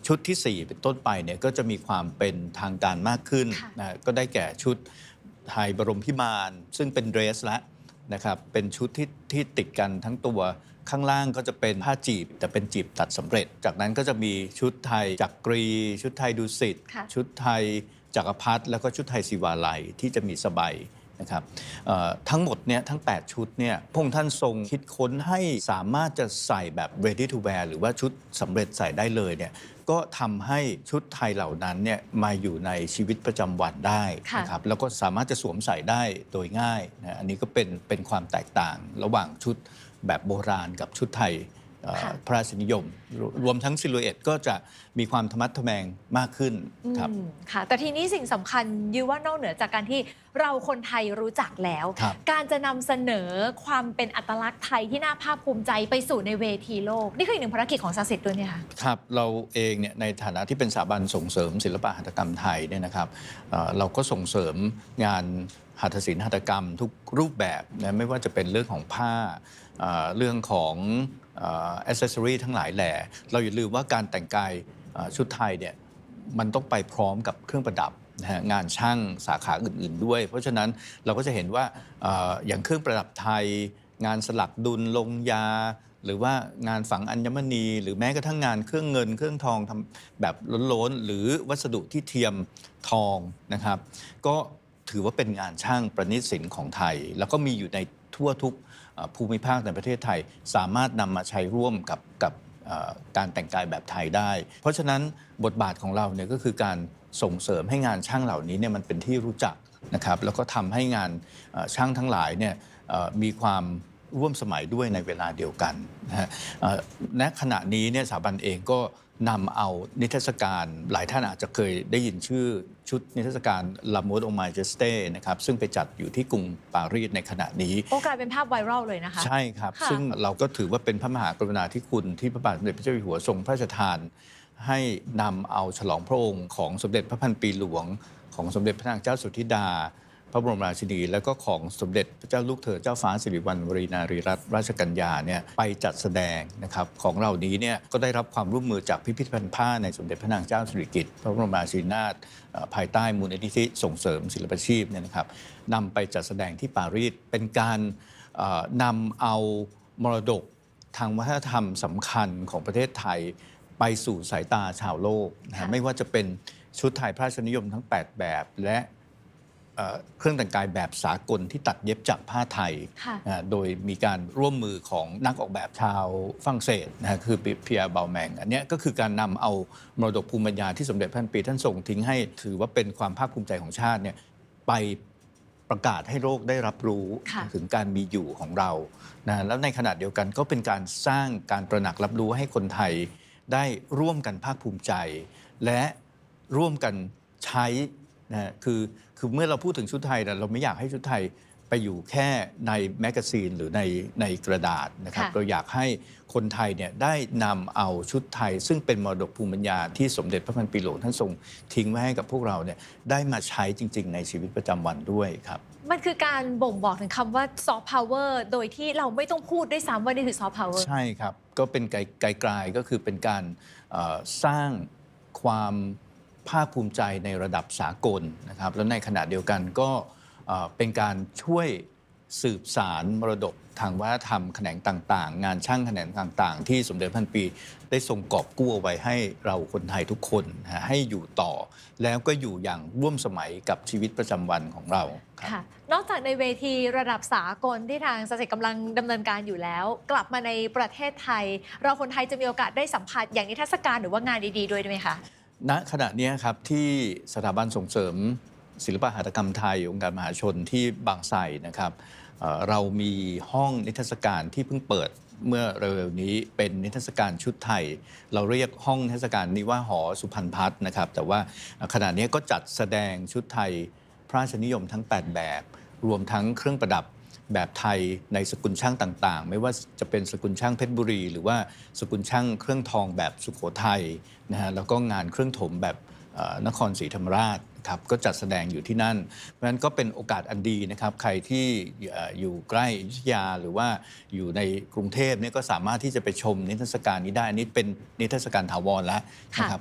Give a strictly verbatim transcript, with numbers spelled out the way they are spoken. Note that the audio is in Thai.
ชุดที่สี่เป็นต้นไปเนี่ยก็จะมีความเป็นทางการมากขึ้นนะก็ได้แก่ชุดไทยบรมพิมานซึ่งเป็นเดรสละนะครับเป็นชุดที่ที่ติดกันทั้งตัวข้างล่างก็จะเป็นผ้าจีบแต่เป็นจีบตัดสำเร็จจากนั้นก็จะมีชุดไทยจักรีชุดไทยดุสิตชุดไทยจักรพรรดิแล้วก็ชุดไทยศิวาลัยที่จะมีสบายนะครับทั้งหมดเนี่ยทั้งแปดชุดเนี่ยพระองค์ท่านทรงคิดค้นให้สามารถจะใส่แบบ ready to wear หรือว่าชุดสำเร็จใส่ได้เลยเนี่ยก็ทำให้ชุดไทยเหล่านั้นเนี่ยมาอยู่ในชีวิตประจำวันได้นะครับแล้วก็สามารถจะสวมใส่ได้โดยง่ายนะอันนี้ก็เป็นเป็นความแตกต่างระหว่างชุดแบบโบราณกับชุดไทยพระราชนิยมรวมทั้งซิลูเอตก็จะมีความธรรมัดทแมงมากขึ้นครับค่ะแต่ทีนี้สิ่งสำคัญยือว่านอกเหนือจากการที่เราคนไทยรู้จักแล้วการจะนำเสนอความเป็นอัตลักษณ์ไทยที่น่าภาคภูมิใจไปสู่ในเวทีโลกนี่คืออีกหนึ่งภารกิจของศาสิทธิ์ด้วยเนี่ยค่ะครับเราเองเนี่ยในฐานะที่เป็นสถาบันส่งเสริมศิลปะหัตถกรรมไทยเนี่ยนะครับเราก็ส่งเสริมงานหัตถศิลป์หัตถกรรมทุกรูปแบบนะไม่ว่าจะเป็นเรื่องของผ้าเรื่องของแอคเซสซอรีทั้งหลายแหล่เราอย่าลืมว่าการแต่งกายชุดไทยเนี่ยมันต้องไปพร้อมกับเครื่องประดับนะฮะงานช่างสาขาอื่นๆด้วยเพราะฉะนั้นเราก็จะเห็นว่าอย่างเครื่องประดับไทยงานสลักดุลลงยาหรือว่างานฝังอัญมณีหรือแม้กระทั่งงานเครื่องเงินเครื่องทองทำแบบล้นๆหรือวัสดุที่เทียมทองนะครับก็ถือว่าเป็นงานช่างประณีตศิลป์ของไทยแล้วก็มีอยู่ในทั่วทุกภูมิภาคในประเทศไทยสามารถนำมาใช้ร่วมกับกับการแต่งกายแบบไทยได้เพราะฉะนั้นบทบาทของเราเนี่ยก็คือการส่งเสริมให้งานช่างเหล่านี้เนี่ยมันเป็นที่รู้จักนะครับแล้วก็ทำให้งานช่างทั้งหลายเนี่ยมีความร่วมสมัยด้วยในเวลาเดียวกันนะฮะณขณะนี้เนี่ยสถาบันเองก็นำเอานิทรรศการหลายท่านอาจจะเคยได้ยินชื่อชุดนิทรรศการ La Mode au Majesté นะครับซึ่งไปจัดอยู่ที่กรุงปารีสในขณะนี้โอกลายเป็นภาพไวรัลเลยนะคะใช่ครับซึ่งเราก็ถือว่าเป็นพระมหากรุณาธิคุณที่พระบาทสมเด็จพระเจ้าอยู่หัวทรงพระราชทานให้นำเอาฉลองพระองค์ของสมเด็จพระพันปีหลวงของสมเด็จพระนางเจ้าสุธิดาพระบรมราชินีแล้วก็ของสมเด็จพระเจ้าลูกเธอเจ้าฟ้าสิริวัณวรีนารีรัตนราชกัญญาเนี่ยไปจัดแสดงนะครับของเหล่านี้เนี่ยก็ได้รับความร่วมมือจากพิพิธภัณฑ์ผ้าในสมเด็จพระนางเจ้าสิริกิติ์พระบรมราชินีนาถภายใต้มูลนิธิส่งเสริมศิลปาชีพเนี่ยนะครับนำไปจัดแสดงที่ปารีสเป็นการนำเอามรดกทางวัฒนธรรมสำคัญของประเทศไทยไปสู่สายตาชาวโลกนะไม่ว่าจะเป็นชุดไทยพระราชนิยมทั้งแปดแบบและเครื่องแต่งกายแบบสากลที่ตัดเย็บจากผ้าไทยโดยมีการร่วมมือของนักออกแบบชาวฝรั่งเศสนะคือเพียร์เบลแมงอันนี้ก็คือการนำเอามรดกภูมิปัญญาที่สมเด็จพระพันปีท่านส่งทิ้งให้ถือว่าเป็นความภาคภูมิใจของชาติเนี่ยไปประกาศให้โลกได้รับรู้ถึงการมีอยู่ของเรานะแล้วในขณะเดียวกันก็เป็นการสร้างการตระหนักรับรู้ให้คนไทยได้ร่วมกันภาคภูมิใจและร่วมกันใช้นะคือคือเมื่อเราพูดถึงชุดไทยเราไม่อยากให้ชุดไทยไปอยู่แค่ในแมกกาซีนหรือในในกระดาษนะครับเราอยากให้คนไทยเนี่ยได้นำเอาชุดไทยซึ่งเป็นมรดกภูมิปัญญาที่สมเด็จพระพันปีหลวงท่านทรงทิ้งไว้ให้กับพวกเราเนี่ยได้มาใช้จริงๆในชีวิตประจำวันด้วยครับมันคือการบ่งบอกถึงคำว่าซอฟต์พาวเวอร์โดยที่เราไม่ต้องพูดด้วยซ้ำว่านี่คือซอฟต์พาวเวอร์ใช่ครับก็เป็นไกลๆก็คือเป็นการสร้างความภาคภูมิใจในระดับสากลนะครับแล้วในขณะเดียวกันก็เป็นการช่วยสืบสารมรดกทางวัฒนธรรมแขนงต่างๆงานช่างแขนงต่างๆที่สมเด็จพระพันปีได้ทรงกอบกู้เอาไว้ให้เราคนไทยทุกคนให้อยู่ต่อแล้วก็อยู่อย่างร่วมสมัยกับชีวิตประจำวันของเราค่ะนอกจากในเวทีระดับสากลที่ทางศาสิทธิ์กำลังดำเนินการอยู่แล้วกลับมาในประเทศไทยเราคนไทยจะมีโอกาสได้สัมผัสอย่างนิทรรศการหรือว่างานดีๆด้วยไหมคะณขณะนี้ครับที่สถาบันส่งเสริมศิลปะหัตถกรรมไทยองค์การมหาชนที่บางไทรนะครับเรามีห้องนิทรรศการที่เพิ่งเปิดเมื่อเร็วๆนี้เป็นนิทรรศการชุดไทยเราเรียกห้องนิทรรศการนี้ว่าหอสุพรรณพัฒน์นะครับแต่ว่าขณะนี้ก็จัดแสดงชุดไทยพระราชนิยมทั้งแปดแบบรวมทั้งเครื่องประดับแบบไทยในสกุลช่างต่างๆไม่ว่าจะเป็นสกุลช่างเพชรบุรีหรือว่าสกุลช่างเครื่องทองแบบสุโขทัยนะฮะแล้วก็งานเครื่องถมแบบนครศรีธรรมราชครับก็จัดแสดงอยู่ที่นั่นเพราะฉะนั้นก็เป็นโอกาสอันดีนะครับใครที่อยู่ใกล้อยุธยาหรือว่าอยู่ในกรุงเทพเนี่ยก็สามารถที่จะไปชมนิทรรศการนี้ได้นี่เป็นนิทรรศการถาวรแล้วนะครับ